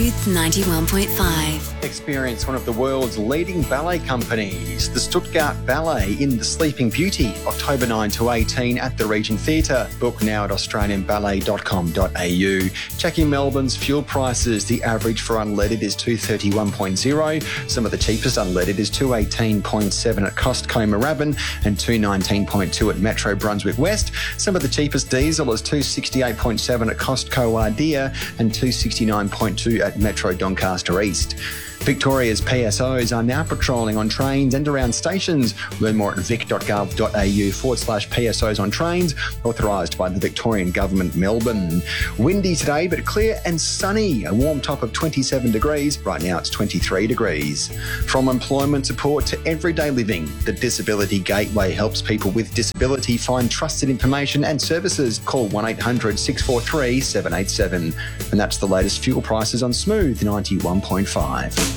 Smooth 91.5. Experience one of the world's leading ballet companies, the Stuttgart Ballet in The Sleeping Beauty, October 9 to 18 at the Regent Theatre. Book now at australianballet.com.au. Checking Melbourne's fuel prices. The average for unleaded is 231.0. Some of the cheapest unleaded is 218.7 at Costco Moorabbin and 219.2 at Metro Brunswick West. Some of the cheapest diesel is 268.7 at Costco Ardea and 269.2 at Metro Doncaster East. Victoria's PSOs are now patrolling on trains and around stations. Learn more at vic.gov.au/PSOs on trains, authorised by the Victorian Government, Melbourne. Windy today, but clear and sunny. A warm top of 27 degrees. Right now it's 23 degrees. From employment support to everyday living, the Disability Gateway helps people with disability find trusted information and services. Call 1800 643 787. And that's the latest fuel prices on Smooth 91.5.